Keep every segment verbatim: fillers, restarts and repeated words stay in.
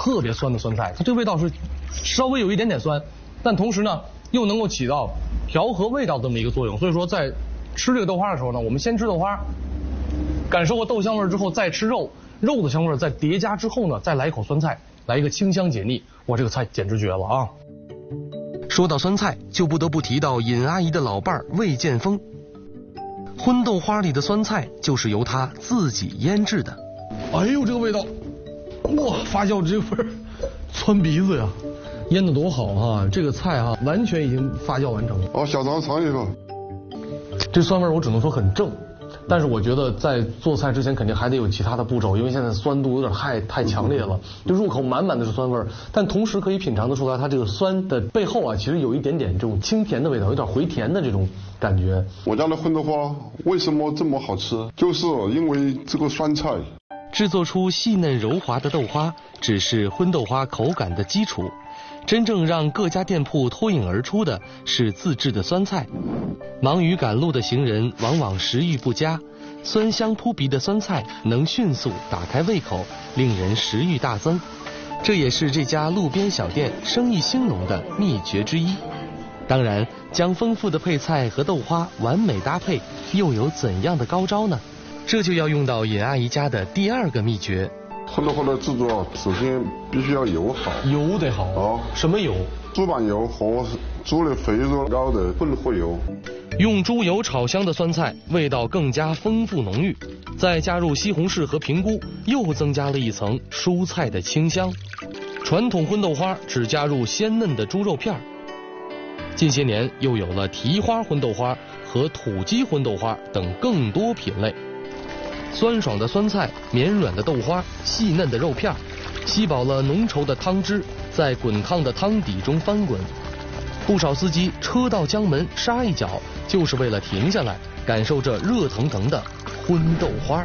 特别酸的酸菜，它这个味道是稍微有一点点酸，但同时呢又能够起到调和味道这么一个作用。所以说在吃这个豆花的时候呢，我们先吃豆花，感受过豆香味之后再吃肉，肉的香味再叠加之后呢，再来一口酸菜，来一个清香解腻，哇，这个菜简直绝了啊！ 说到酸菜，就不得不提到尹阿姨的老伴儿魏建峰。荤豆花里的酸菜就是由他自己腌制的。 哎呦，这个味道，哇，发酵这个味儿，窜鼻子呀！腌的多好哈、啊，这个菜哈、啊、完全已经发酵完成了。 哦，小张尝一个。 这酸味我只能说很正，但是我觉得在做菜之前肯定还得有其他的步骤，因为现在酸度有点太太强烈了，就入口满满的是酸味，但同时可以品尝得出来，它这个酸的背后啊，其实有一点点这种清甜的味道，有点回甜的这种感觉。 我家的荤豆花为什么这么好吃？就是因为这个酸菜。 制作出细嫩柔滑的豆花，只是荤豆花口感的基础。真正让各家店铺脱颖而出的是自制的酸菜。忙于赶路的行人往往食欲不佳，酸香扑鼻的酸菜能迅速打开胃口，令人食欲大增。这也是这家路边小店生意兴隆的秘诀之一。当然，将丰富的配菜和豆花完美搭配，又有怎样的高招呢？这就要用到尹阿姨家的第二个秘诀。 荤豆花的制作，首先必须要油好， 油得好哦。 什么油？ 猪板油和猪的肥肉高的混合油。 用猪油炒香的酸菜，味道更加丰富浓郁，再加入西红柿和平菇，又增加了一层蔬菜的清香。传统荤豆花只加入鲜嫩的猪肉片儿，近些年又有了蹄花荤豆花和土鸡荤豆花等更多品类。酸爽的酸菜，绵软的豆花，细嫩的肉片，吸饱了浓稠的汤汁，在滚烫的汤底中翻滚。不少司机车到江门杀一脚，就是为了停下来感受这热腾腾的荤豆花。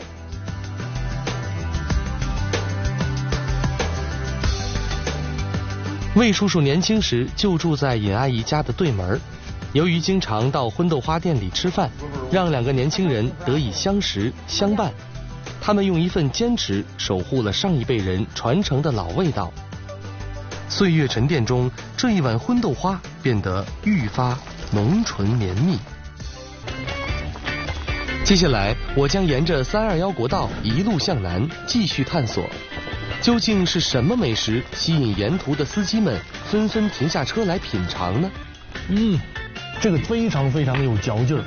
魏叔叔年轻时就住在尹阿姨家的对门，由于经常到荤豆花店里吃饭，让两个年轻人得以相识相伴。他们用一份坚持守护了上一辈人传承的老味道。岁月沉淀中，这一碗荤豆花变得愈发浓醇绵密。接下来，我将沿着三二幺国道一路向南，继续探索，究竟是什么美食吸引沿途的司机们纷纷停下车来品尝呢？ 嗯，这个非常非常的有嚼劲儿。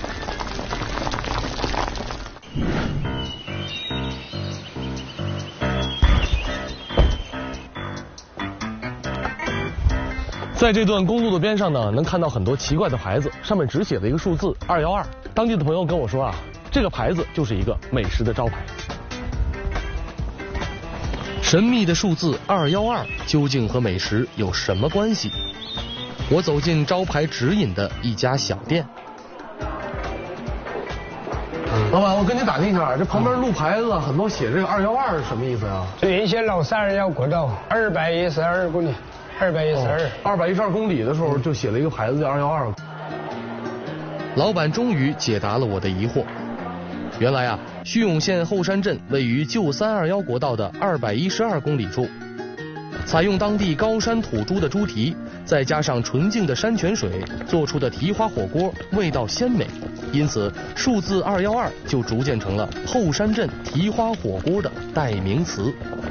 在这段公路的边上呢，能看到很多奇怪的牌子，上面只写了一个数字二幺二。当地的朋友跟我说啊，这个牌子就是一个美食的招牌。神秘的数字二幺二究竟和美食有什么关系？我走进招牌指引的一家小店。老板，我跟你打听一下，这旁边路牌子很多写这个二幺二是什么意思啊？ 这一些老三二幺国道二百一十二公里，二百一十二， 二百一十二公里的时候就写了一个牌子叫二幺二。 老板终于解答了我的疑惑。原来啊，叙永县后山镇位于旧三二幺国道的二百一十二公里处，采用当地高山土猪的猪蹄，再加上纯净的山泉水做出的蹄花火锅，味道鲜美，因此数字二幺二就逐渐成了后山镇蹄花火锅的代名词。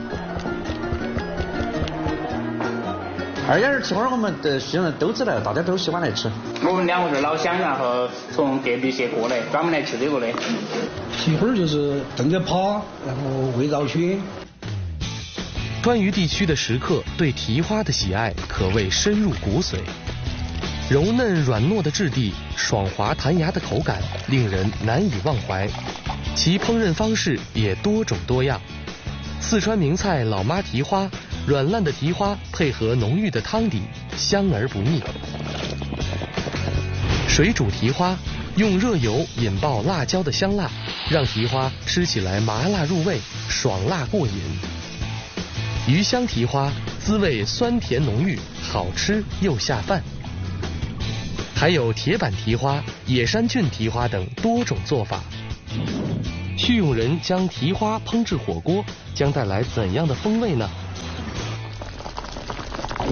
二幺二蹄花我们的西人都知道，大家都喜欢来吃。 我们两个是老乡，然后从隔壁县过来，专门来吃这个的。 蹄花就是正在趴，然后味道鲜。 川渝地区的食客对蹄花的喜爱可谓深入骨髓，柔嫩软糯的质地，爽滑弹牙的口感，令人难以忘怀。其烹饪方式也多种多样，四川名菜老妈蹄花，软烂的蹄花配合浓郁的汤底，香而不腻。水煮蹄花，用热油引爆辣椒的香辣，让蹄花吃起来麻辣入味，爽辣过瘾。鱼香蹄花，滋味酸甜浓郁，好吃又下饭。还有铁板蹄花、野山菌蹄花等多种做法。叙永人将蹄花烹制火锅，将带来怎样的风味呢？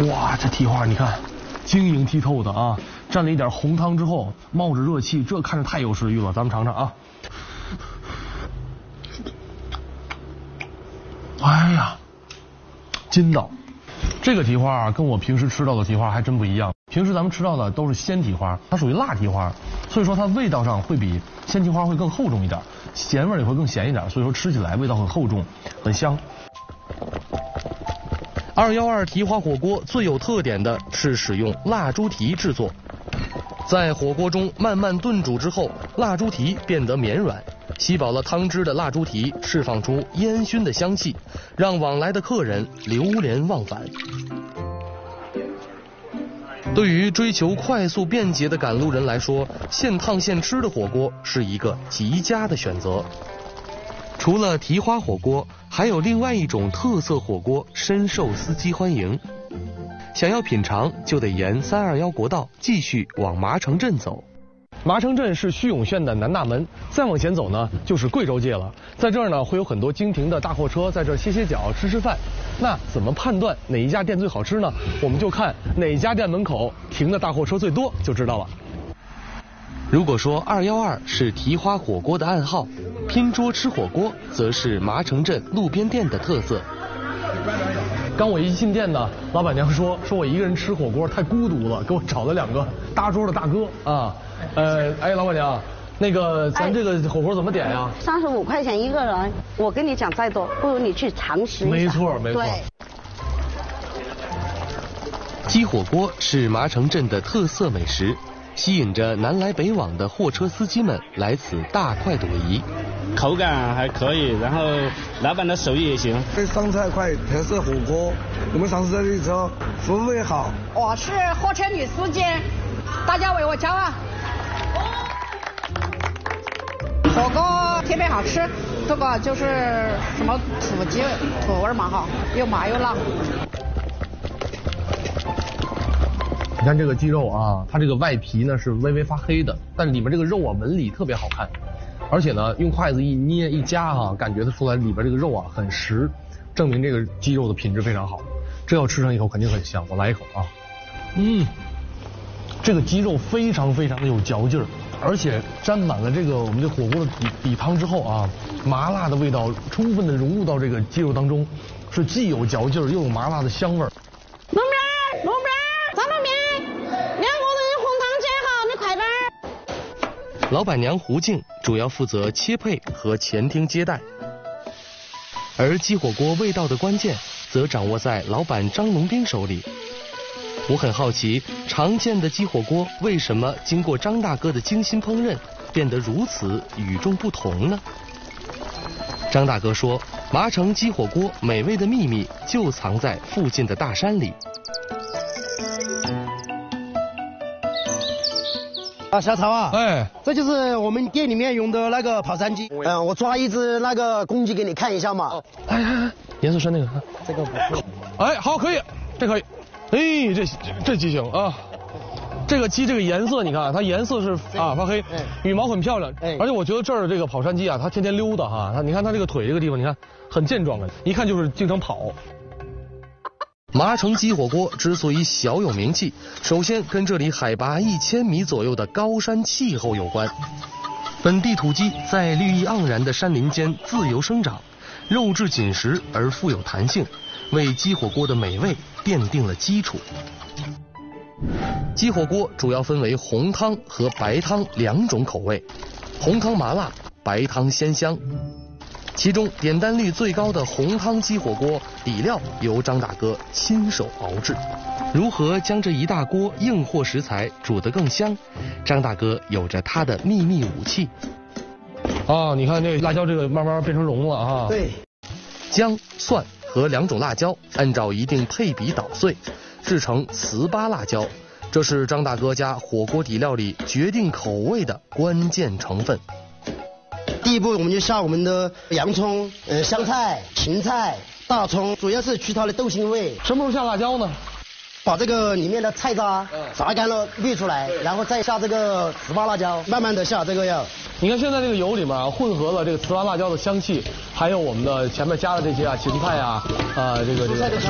哇，这蹄花你看，晶莹剔透的啊，蘸了一点红汤之后，冒着热气，这看着太有食欲了。咱们尝尝啊。哎呀，筋道。这个蹄花啊，跟我平时吃到的蹄花还真不一样。平时咱们吃到的都是鲜蹄花，它属于辣蹄花，所以说它味道上会比鲜蹄花会更厚重一点，咸味也会更咸一点，所以说吃起来味道很厚重，很香。 二幺二蹄花火锅最有特点的是使用腊猪蹄制作，在火锅中慢慢炖煮之后，腊猪蹄变得绵软，吸饱了汤汁的腊猪蹄释放出烟熏的香气，让往来的客人流连忘返。对于追求快速便捷的赶路人来说，现烫现吃的火锅是一个极佳的选择。除了蹄花火锅，还有另外一种特色火锅深受司机欢迎。想要品尝，就得沿三二幺国道继续往麻城镇走。 麻城镇是徐永县的南大门，再往前走呢就是贵州界了。在这儿呢会有很多经停的大货车在这儿歇歇脚、吃吃饭。那怎么判断哪一家店最好吃呢？我们就看哪家店门口停的大货车最多就知道了。 如果说二幺二是蹄花火锅的暗号，拼桌吃火锅则是麻城镇路边店的特色。 刚我一进店呢，老板娘说说我一个人吃火锅太孤独了，给我找了两个搭桌的大哥啊。呃，哎，老板娘，那个咱这个火锅怎么点呀？ 三十五块钱一个人，我跟你讲再多，不如你去尝试一下。 没错，没错。 鸡火锅是麻城镇的特色美食，吸引着南来北往的货车司机们来此大快朵颐。 口感还可以，然后老板的手艺也行。 上菜快，特色火锅。我们上次在这里吃，服务也好。 我是货车女司机，大家为我骄傲。火锅特别好吃，这个就是什么土鸡土味嘛哈，又麻又辣。 你看这个鸡肉啊，它这个外皮呢是微微发黑的，但里面这个肉啊纹理特别好看，而且呢用筷子一捏一夹哈、啊，感觉得出来里边这个肉啊很实，证明这个鸡肉的品质非常好。这要吃上一口肯定很香，我来一口啊。嗯，这个鸡肉非常非常的有嚼劲儿，而且沾满了这个我们这火锅的底底汤之后啊，麻辣的味道充分的融入到这个鸡肉当中，是既有嚼劲儿又有麻辣的香味儿。 龙边，龙边，咱们边，两个人红汤煎好，你快点儿。 老板娘胡静主要负责切配和前厅接待，而鸡火锅味道的关键则掌握在老板张龙斌手里。我很好奇，常见的鸡火锅为什么经过张大哥的精心烹饪，变得如此与众不同呢？张大哥说，麻城鸡火锅美味的秘密就藏在附近的大山里。 啊，小曹啊， 哎， 这就是我们店里面用的那个跑山鸡。嗯、呃，我抓一只那个公鸡给你看一下嘛。 哦、哎哎哎，颜色深那个， 这个不是。 哎，好，可以，这可以。哎，这这这鸡行啊！这个鸡这个颜色，你看它颜色是啊发黑，羽毛很漂亮，而且我觉得这儿这个跑山鸡啊，它天天溜达哈，它你看它这个腿这个地方，你看很健壮的，一看就是经常跑。 麻城鸡火锅之所以小有名气，首先跟这里海拔一千米左右的高山气候有关。本地土鸡在绿意盎然的山林间自由生长，肉质紧实而富有弹性，为鸡火锅的美味奠定了基础。鸡火锅主要分为红汤和白汤两种口味，红汤麻辣，白汤鲜香。其中点单率最高的红汤鸡火锅底料由张大哥亲手熬制。如何将这一大锅硬货食材煮得更香，张大哥有着他的秘密武器。 啊，你看这辣椒这个慢慢变成蓉了啊。 对， 姜、蒜和两种辣椒按照一定配比捣碎，制成糍粑辣椒，这是张大哥家火锅底料里决定口味的关键成分。 第一步我们就下我们的洋葱、呃香菜、芹菜、大葱，主要是去它的豆腥味。 什么时候下辣椒呢？ 把这个里面的菜渣炸干了滤出来，然后再下这个糍粑辣椒，慢慢的下这个要。 你看现在这个油里面啊，混合了这个糍粑辣椒的香气，还有我们的前面加的这些啊芹菜啊啊这个这个蔬